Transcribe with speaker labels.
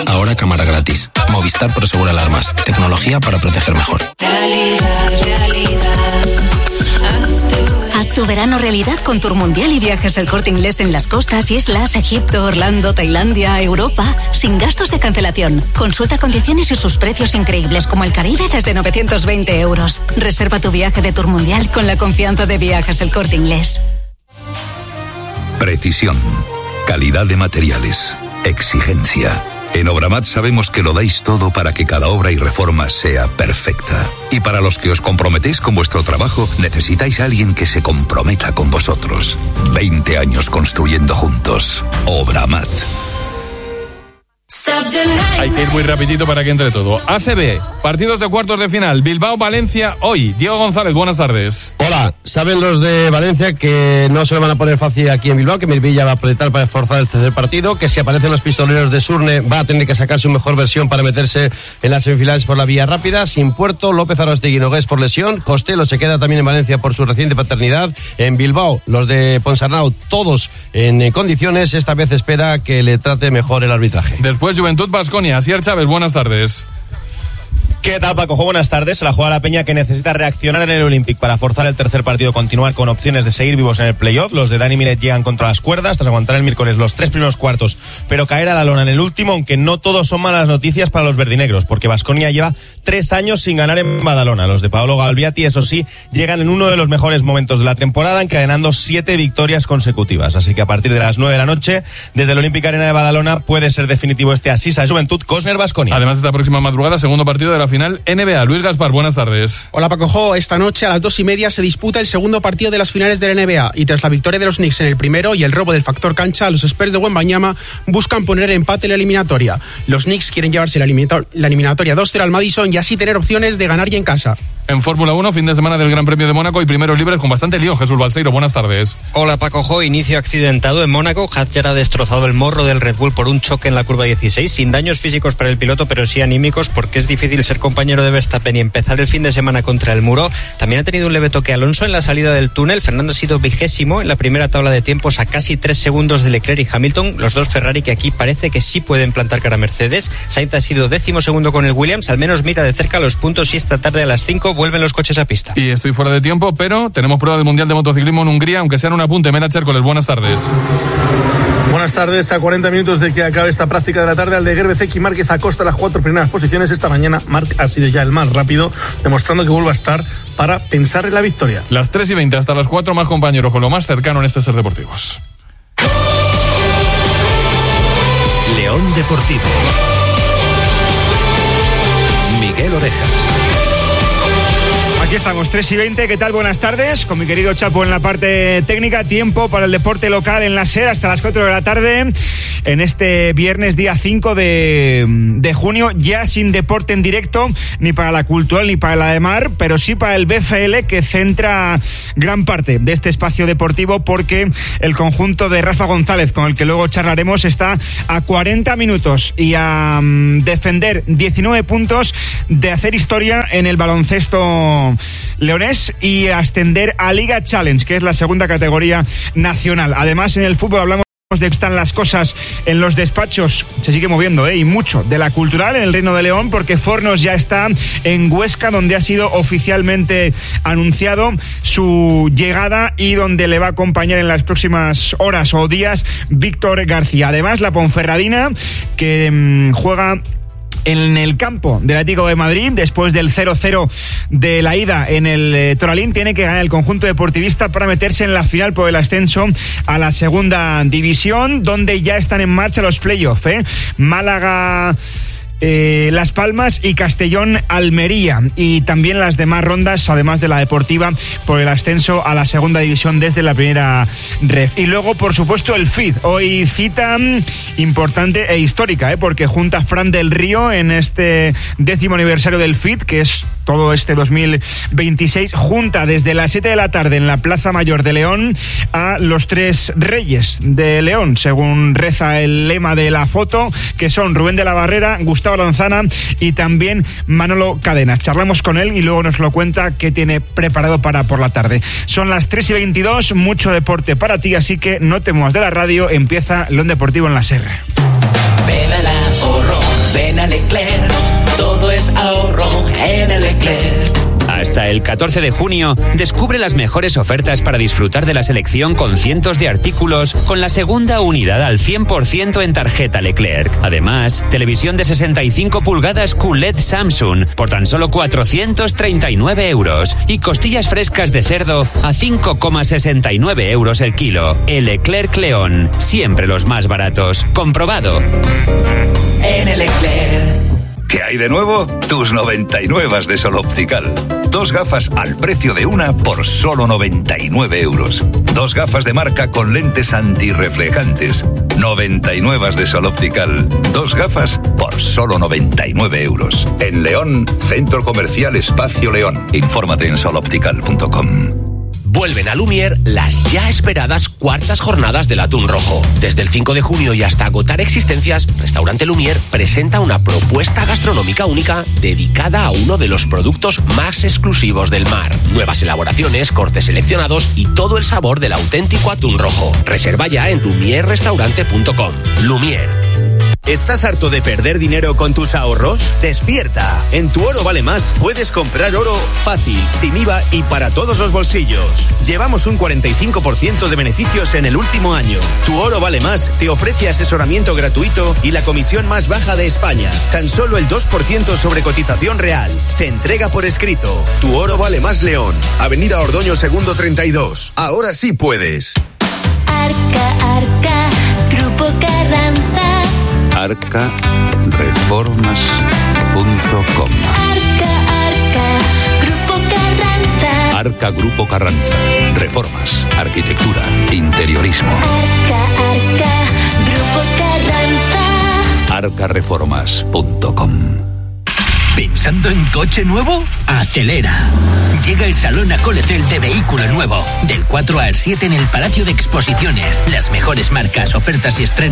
Speaker 1: Ahora cámara gratis. Movistar Prosegur Alarmas. Tecnología para proteger mejor.
Speaker 2: Haz tu verano realidad con Tour Mundial y Viajes El Corte Inglés en las costas, islas, Egipto, Orlando, Tailandia, Europa, sin gastos de cancelación. Consulta condiciones y sus precios increíbles como el Caribe desde 920 euros. Reserva tu viaje de Tour Mundial con la confianza de Viajes El Corte Inglés.
Speaker 3: Precisión, calidad de materiales, exigencia. En Obramat sabemos que lo dais todo para que cada obra y reforma sea perfecta. Y para los que os comprometéis con vuestro trabajo, necesitáis a alguien que se comprometa con vosotros. 20 años construyendo juntos. Obramat.
Speaker 4: Hay que ir muy rapidito para que entre todo. ACB, partidos de cuartos de final. Bilbao-Valencia hoy. Diego González, buenas tardes.
Speaker 5: Hola, saben los de Valencia que no se lo van a poner fácil aquí en Bilbao, que Mirvilla va a apretar para esforzar el tercer partido, que si aparecen los pistoleros de Surne va a tener que sacar su mejor versión para meterse en las semifinales por la vía rápida. Sin Puerto, López Arostegui Nogués por lesión, Costello se queda también en Valencia por su reciente paternidad. En Bilbao, los de Ponsarnau, todos en condiciones. Esta vez espera que le trate mejor el arbitraje.
Speaker 4: Después Juventud Baskonia. Asier Chávez, buenas tardes.
Speaker 6: ¿Qué tal, Paco? Buenas tardes. Se la juega la Peña, que necesita reaccionar en el Olympic para forzar el tercer partido, continuar con opciones de seguir vivos en el playoff. Los de Dani Miret llegan contra las cuerdas tras aguantar el miércoles los 3 primeros cuartos, pero caer a la lona en el último, aunque no todos son malas noticias para los verdinegros, porque Baskonia lleva 3 años sin ganar en Badalona. Los de Paolo Galbiati, eso sí, llegan en uno de los mejores momentos de la temporada, encadenando 7 victorias consecutivas. Así que a partir de las 9 de la noche, desde el Olímpic Arena de Badalona, puede ser definitivo este Asisa Juventud Cosner Baskonia.
Speaker 4: Además, esta próxima madrugada, segundo partido de la final NBA. Luis Gaspar, buenas tardes.
Speaker 7: Hola, Paco. Esta noche a las 2:30 se disputa el segundo partido de las finales de la NBA, y tras la victoria de los Knicks en el primero y el robo del factor cancha, los Spurs de Wembanyama buscan poner empate en la eliminatoria. Los Knicks quieren llevarse la eliminatoria 2-0 al Madison y así tener opciones de ganar y en casa.
Speaker 4: En Fórmula 1, fin de semana del Gran Premio de Mónaco y primeros libres con bastante lío. Jesús Balseiro, buenas tardes.
Speaker 8: Hola, Paco. Inicio accidentado en Mónaco. Hadjar ha destrozado el morro del Red Bull por un choque en la curva 16, sin daños físicos para el piloto, pero sí anímicos, porque es difícil ser compañero de Verstappen y empezar el fin de semana contra el muro. También ha tenido un leve toque Alonso en la salida del túnel. Fernando ha sido 20º en la primera tabla de tiempos, a casi 3 segundos de Leclerc y Hamilton, los dos Ferrari que aquí parece que sí pueden plantar cara a Mercedes. Sainz ha sido 12º con el Williams, al menos mira de cerca los puntos, y esta tarde a las 5 vuelven los coches a pista.
Speaker 4: Y estoy fuera de tiempo, pero tenemos prueba del Mundial de Motociclismo en Hungría, aunque sea en un apunte. Mena Chércoles, buenas tardes.
Speaker 9: Buenas tardes. A 40 minutos de que acabe esta práctica de la tarde, Aldeguer, Bezzecchi y Márquez acosta las 4 primeras posiciones. Esta mañana Marc ha sido ya el más rápido, demostrando que vuelve a estar para pensar en la victoria.
Speaker 4: Las 3:20 hasta las 4, más compañeros con lo más cercano en este Ser Deportivos.
Speaker 3: León Deportivo. Miguel Orejas.
Speaker 10: Aquí estamos, 3:20, ¿qué tal? Buenas tardes, con mi querido Chapo en la parte técnica. Tiempo para el deporte local en la SER hasta las 4 de la tarde, en este viernes día 5 de junio, ya sin deporte en directo, ni para la Cultural ni para la de Mar, pero sí para el BFL, que centra gran parte de este espacio deportivo, porque el conjunto de Rafa González, con el que luego charlaremos, está a 40 minutos y a defender 19 puntos de hacer historia en el baloncesto leonés y ascender a Liga Challenge, que es la segunda categoría nacional. Además, en el fútbol hablamos de que están las cosas en los despachos, se sigue moviendo, y mucho, de la Cultural en el Reino de León, porque Fornos ya está en Huesca, donde ha sido oficialmente anunciado su llegada y donde le va a acompañar en las próximas horas o días Víctor García. Además, la Ponferradina, que juega en el campo del Atlético de Madrid, después del 0-0 de la ida en el Toralín, tiene que ganar el conjunto deportivista para meterse en la final por el ascenso a la segunda división, donde ya están en marcha los playoffs, Málaga, Las Palmas y Castellón Almería, y también las demás rondas, además de la deportiva, por el ascenso a la segunda división desde la primera ref. Y luego, por supuesto, el FID. Hoy cita importante e histórica, porque junta Fran del Río en este 10º aniversario del FID, que es todo este 2026, junta desde las 7 de la tarde en la Plaza Mayor de León a los 3 reyes de León, según reza el lema de la foto, que son Rubén de la Barrera, Gustavo Lanzana y también Manolo Cadena. Charlamos con él y luego nos lo cuenta qué tiene preparado para por la tarde. Son las 3:22, mucho deporte para ti, así que no te muevas de la radio, empieza León Deportivo en la SER.
Speaker 11: Pedala o roja, el 14 de junio, descubre las mejores ofertas para disfrutar de la selección con cientos de artículos con la segunda unidad al 100% en tarjeta Leclerc. Además, televisión de 65 pulgadas QLED Samsung por tan solo 439 euros y costillas frescas de cerdo a 5,69 euros el kilo. El Leclerc León, siempre los más baratos. Comprobado.
Speaker 12: En el Leclerc.
Speaker 3: ¿Qué hay de nuevo? Tus 99 de Sol Optical. 2 gafas al precio de una por solo 99 euros. 2 gafas de marca con lentes antirreflejantes. 99 de Sol Optical. 2 gafas por solo 99 euros. En León, Centro Comercial Espacio León. Infórmate en soloptical.com.
Speaker 13: Vuelven a Lumière las ya esperadas cuartas jornadas del atún rojo. Desde el 5 de junio y hasta agotar existencias, Restaurante Lumière presenta una propuesta gastronómica única dedicada a uno de los productos más exclusivos del mar. Nuevas elaboraciones, cortes seleccionados y todo el sabor del auténtico atún rojo. Reserva ya en lumierrestaurante.com. Lumière.
Speaker 14: ¿Estás harto de perder dinero con tus ahorros? ¡Despierta! En Tu Oro Vale Más puedes comprar oro fácil, sin IVA y para todos los bolsillos. Llevamos un 45% de beneficios en el último año. Tu Oro Vale Más te ofrece asesoramiento gratuito y la comisión más baja de España. Tan solo el 2% sobre cotización real. Se entrega por escrito. Tu Oro Vale Más León. Avenida Ordoño Segundo 32. Ahora sí puedes.
Speaker 12: Arca, Grupo Carranza.
Speaker 3: arcareformas.com.
Speaker 12: Arca, Grupo Carranza.
Speaker 3: Arca Grupo Carranza. Reformas, arquitectura, interiorismo.
Speaker 12: Arca, Grupo Carranza.
Speaker 3: arcareformas.com.
Speaker 15: ¿Pensando en coche nuevo? ¡Acelera! Llega el Salón Acolecel de Vehículo Nuevo. Del 4 al 7 en el Palacio de Exposiciones. Las mejores marcas, ofertas y estrenos